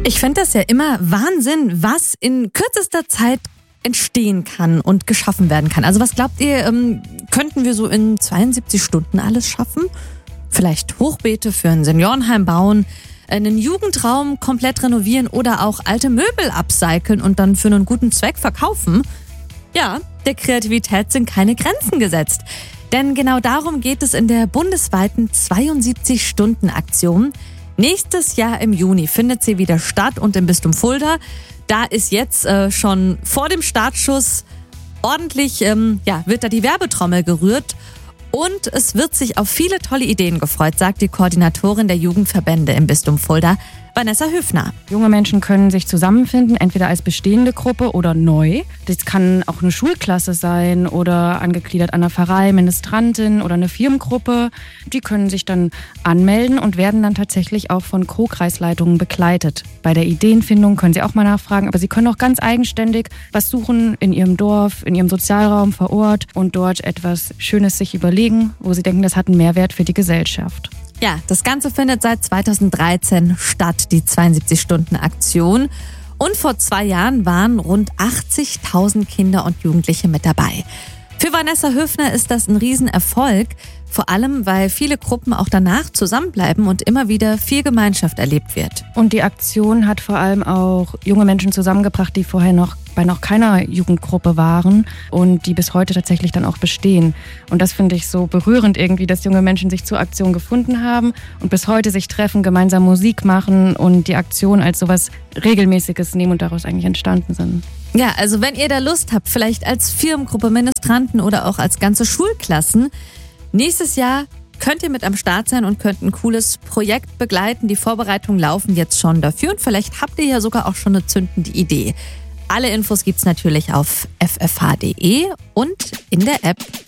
Ich finde das ja immer Wahnsinn, was in kürzester Zeit entstehen kann und geschaffen werden kann. Also was glaubt ihr, könnten wir so in 72 Stunden alles schaffen? Vielleicht Hochbeete für ein Seniorenheim bauen, einen Jugendraum komplett renovieren oder auch alte Möbel upcyclen und dann für einen guten Zweck verkaufen? Ja, der Kreativität sind keine Grenzen gesetzt. Denn genau darum geht es in der bundesweiten 72-Stunden-Aktion. Nächstes Jahr im Juni findet sie wieder statt und im Bistum Fulda. Da ist jetzt schon vor dem Startschuss ordentlich, wird da die Werbetrommel gerührt. Und es wird sich auf viele tolle Ideen gefreut, sagt die Koordinatorin der Jugendverbände im Bistum Fulda, Vanessa Höfner. Junge Menschen können sich zusammenfinden, entweder als bestehende Gruppe oder neu. Das kann auch eine Schulklasse sein oder angegliedert an einer Pfarrei, Ministrantin oder eine Firmengruppe. Die können sich dann anmelden und werden dann tatsächlich auch von Co-Kreisleitungen begleitet. Bei der Ideenfindung können sie auch mal nachfragen, aber sie können auch ganz eigenständig was suchen in ihrem Dorf, in ihrem Sozialraum vor Ort und dort etwas Schönes sich überlegen, wo sie denken, das hat einen Mehrwert für die Gesellschaft. Ja, das Ganze findet seit 2013 statt, die 72-Stunden-Aktion. Und vor 2 Jahren waren rund 80.000 Kinder und Jugendliche mit dabei. Für Vanessa Höfner ist das ein Riesenerfolg, vor allem weil viele Gruppen auch danach zusammenbleiben und immer wieder viel Gemeinschaft erlebt wird. Und die Aktion hat vor allem auch junge Menschen zusammengebracht, die vorher noch bei noch keiner Jugendgruppe waren und die bis heute tatsächlich dann auch bestehen. Und das finde ich so berührend irgendwie, dass junge Menschen sich zur Aktion gefunden haben und bis heute sich treffen, gemeinsam Musik machen und die Aktion als sowas Regelmäßiges nehmen und daraus eigentlich entstanden sind. Ja, also wenn ihr da Lust habt, vielleicht als Firmengruppe, Ministranten oder auch als ganze Schulklassen, nächstes Jahr könnt ihr mit am Start sein und könnt ein cooles Projekt begleiten. Die Vorbereitungen laufen jetzt schon dafür und vielleicht habt ihr ja sogar auch schon eine zündende Idee. Alle Infos gibt's natürlich auf ffh.de und in der App